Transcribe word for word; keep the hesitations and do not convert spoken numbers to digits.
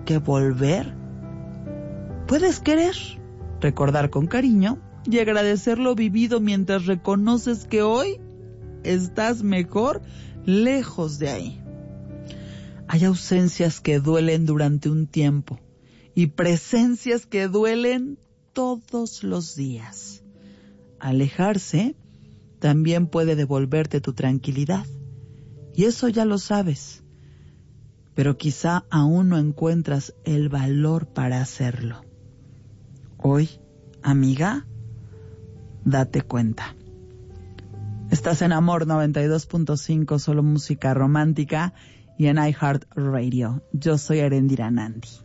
que volver. Puedes querer, recordar con cariño y agradecer lo vivido mientras reconoces que hoy estás mejor lejos de ahí. Hay ausencias que duelen durante un tiempo y presencias que duelen todos los días. Alejarse también puede devolverte tu tranquilidad, y eso ya lo sabes, pero quizá aún no encuentras el valor para hacerlo. Hoy, amiga, date cuenta. Estás en Amor noventa y dos punto cinco, solo música romántica, y en iHeartRadio. Yo soy Erendira Nandi.